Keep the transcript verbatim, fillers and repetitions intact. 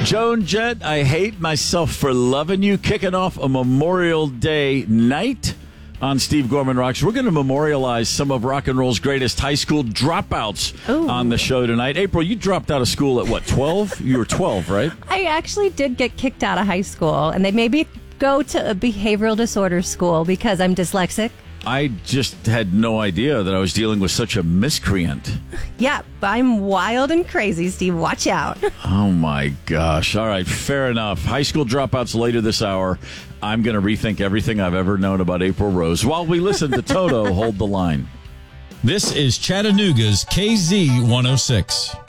Joan Jett, I Hate Myself for Loving You, kicking off a Memorial Day night on Steve Gorman Rocks. We're going to memorialize some of rock and roll's greatest high school dropouts Ooh. on the show tonight. April, you dropped out of school at what, twelve? You were twelve, right? I actually did get kicked out of high school, and they made me go to a behavioral disorder school because I'm dyslexic. I just had no idea that I was dealing with such a miscreant. Yeah, I'm wild and crazy, Steve. Watch out. Oh, my gosh. All right, fair enough. High school dropouts later this hour. I'm going to rethink everything I've ever known about April Rose while we listen to Toto Hold the Line. This is Chattanooga's K Z one oh six.